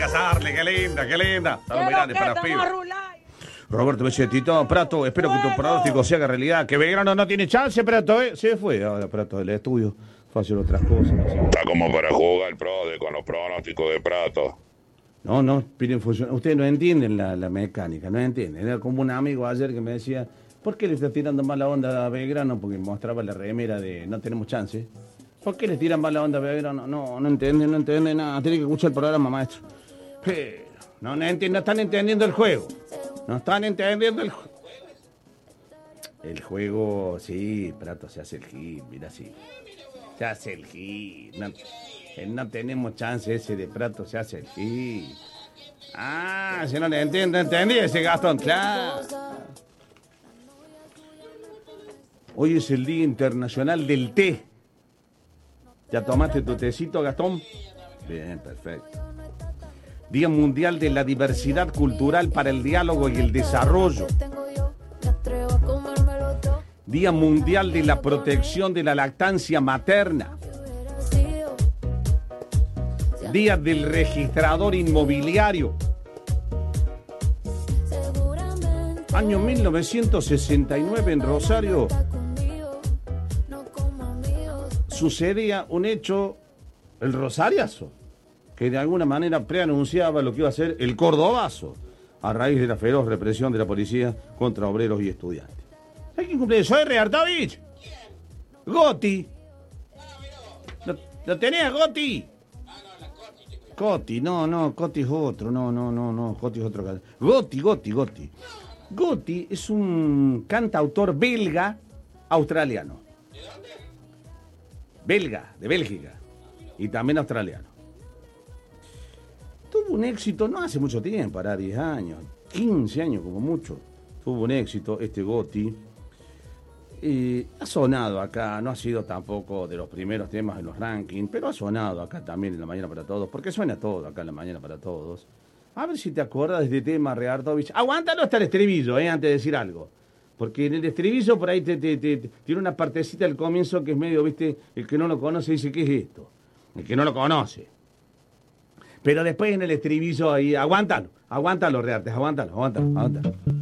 Casarle, qué linda, qué linda. Saludos muy grandes para los pibes. Roberto me dice, Tito, Prato, espero que tu pronóstico se haga realidad. Que Belgrano no tiene chance, Prato, ¿eh? Se fue ahora Prato del estudio. Fue a hacer otras cosas. No sé. Está como para jugar el PRODE con los pronósticos de Prato. No, piden función. Ustedes no entienden la mecánica, no entienden. Era como un amigo ayer que me decía, ¿por qué le está tirando mala onda a Belgrano? Porque mostraba la remera de no tenemos chance. ¿Por qué le tiran mala onda a Belgrano? No entienden nada. Tiene que escuchar el programa, maestro. Pero no están entendiendo el juego. No están entendiendo el juego. El juego, sí, Prato se hace el hit, mira así. Se hace el hit. No tenemos chance ese de Prato, se hace el hit. Ah, si no le entendí ese Gastón, claro. Hoy es el Día Internacional del Té. ¿Ya tomaste tu tecito, Gastón? Bien, perfecto. Día Mundial de la Diversidad Cultural para el Diálogo y el Desarrollo. Día Mundial de la Protección de la Lactancia Materna. Día del Registrador Inmobiliario. Año 1969 en Rosario sucedía un hecho, el Rosariazo, que de alguna manera preanunciaba lo que iba a ser el Cordobazo, a raíz de la feroz represión de la policía contra obreros y estudiantes. ¿Hay quién cumple eso? ¿Soy Artavich? Goti. ¿Lo tenés, Goti? Coti, no, Coti es otro, no, Coti es otro. Goti. Goti es un cantautor belga australiano. ¿De dónde? Belga, de Bélgica. Y también australiano. Tuvo un éxito no hace mucho tiempo, hará 10 años, 15 años como mucho. Tuvo un éxito este Goti. Ha sonado acá, no ha sido tampoco de los primeros temas en los rankings, pero ha sonado acá también en La Mañana para Todos, porque suena todo acá en La Mañana para Todos. A ver si te acuerdas de este tema, Reartovich. Aguántalo hasta el estribillo, antes de decir algo. Porque en el estribillo por ahí tiene una partecita al comienzo que es medio, viste, el que no lo conoce dice, ¿qué es esto? El que no lo conoce. Pero después en el estribillo ahí, aguántalo, Reartes, aguántalo.